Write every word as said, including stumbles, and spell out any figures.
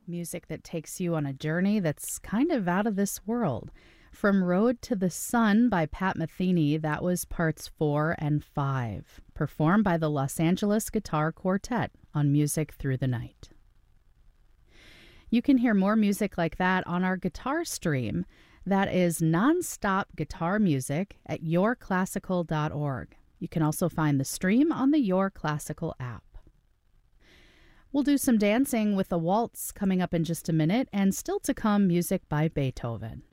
Music that takes you on a journey that's kind of out of this world. From Road to the Sun by Pat Metheny, that was parts four and five, performed by the Los Angeles Guitar Quartet on Music Through the Night. You can hear more music like that on our guitar stream. That is nonstop guitar music at your classical dot org. You can also find the stream on the Your Classical app. We'll do some dancing with a waltz coming up in just a minute, and still to come, music by Beethoven.